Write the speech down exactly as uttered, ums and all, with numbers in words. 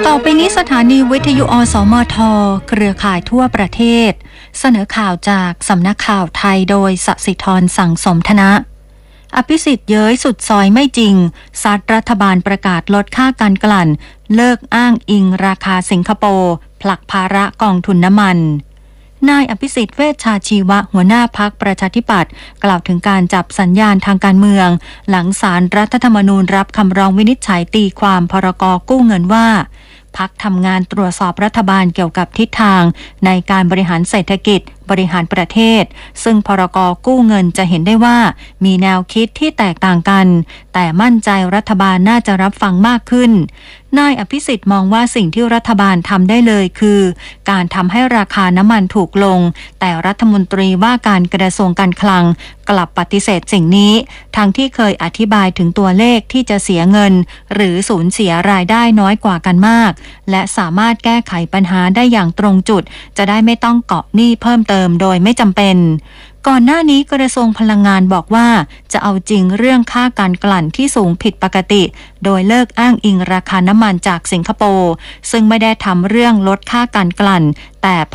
ต่อไปนี้สถานีวิทยุอสมทเครือข่ายทั่วประเทศเสนอข่าวจากสำนักข่าวไทยโดยสศิธรสังสมธนะอภิสิทธิ์เย้ยสุดซอยไม่จริงซัดรัฐบาลประกาศลดค่าการกลั่นเลิกอ้างอิงราคาสิงคโปร์ผลักภาระกองทุนน้ำมันนายอภิสิทธิ์เวชชาชีวะหัวหน้าพรรคประชาธิปัตย์กล่าวถึงการจับสัญญาณทางการเมืองหลังศาลรัฐธรรมนูญรับคำร้องวินิจฉัยตีความพรกกู้เงินว่าพรรคทำงานตรวจสอบรัฐบาลเกี่ยวกับทิศทางในการบริหารเศรษฐกิจบริหารประเทศซึ่งพรกกู้เงินจะเห็นได้ว่ามีแนวคิดที่แตกต่างกันแต่มั่นใจรัฐบาลน่าจะรับฟังมากขึ้นนายอภิสิทธิ์มองว่าสิ่งที่รัฐบาลทำได้เลยคือการทำให้ราคาน้ำมันถูกลงแต่รัฐมนตรีว่าการกระทรวงการคลังกลับปฏิเสธสิ่งนี้ทั้งที่เคยอธิบายถึงตัวเลขที่จะเสียเงินหรือสูญเสียรายได้น้อยกว่ากันมากและสามารถแก้ไขปัญหาได้อย่างตรงจุดจะได้ไม่ต้องเกาะหนี้เพิ่มเติมโดยไม่จำเป็นก่อนหน้านี้กระทรวงพลังงานบอกว่าจะเอาจริงเรื่องค่าการกลั่นที่สูงผิดปกติโดยเลิกอ้างอิงราคาน้ำมันจากสิงคโปร์ซึ่งไม่ได้ทำเรื่องลดค่าการกลั่นแต่